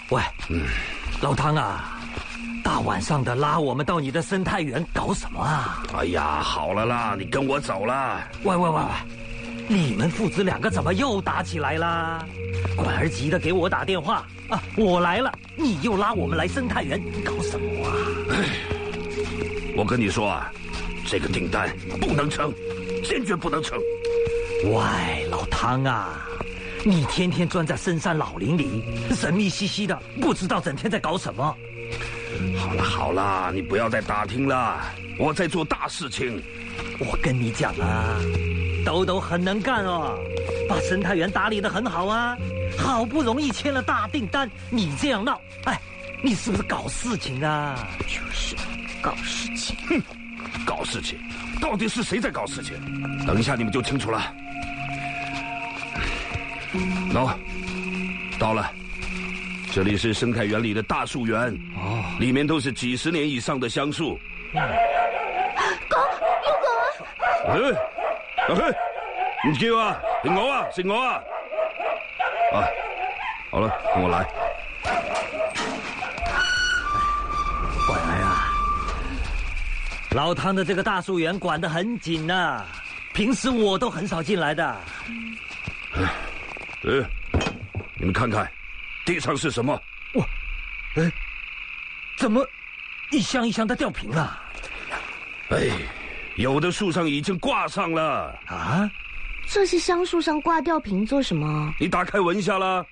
喂，老汤啊，大晚上的拉我们到你的生态园搞什么啊？ 哎呀，好了啦，你跟我走了。 喂，你们父子两个怎么又打起来啦？管儿急得给我打电话啊，我来了，你又拉我们来生态园搞什么啊？ 我跟你说啊，这个订单不能成，坚决不能成。 喂，老汤啊，你天天钻在深山老林里，神秘兮兮的，不知道整天在搞什么。 好了，你不要再打听了，我在做大事情。 我跟你讲啊，豆豆很能干哦，把生态园打理得很好啊，好不容易签了大订单，你这样闹，哎，你是不是搞事情啊？ 就是搞事情。 哼，搞事情，到底是谁在搞事情？等一下你们就清楚了。喏，到了，这里是生态园里的大树园，里面都是几十年以上的橡树。 狗，有狗啊！ 唔叫啊，食我啊，食我啊！啊，好了，跟我来。 管儿啊，老汤的这个大树园管得很紧啊，平时我都很少进来的。 你们看看，地上是什么？ 哇，怎么一箱一箱的吊瓶啊？ 有的树上已经挂上了啊！ 这些橡树上挂吊瓶做什么？ 你打开闻一下啦。